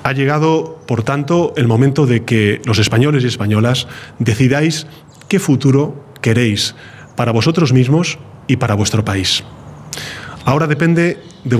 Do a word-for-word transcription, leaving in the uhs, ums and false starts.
Ha llegado, por tanto, el momento de que los españoles y españolas decidáis qué futuro queréis para vosotros mismos y para vuestro país. Ahora depende de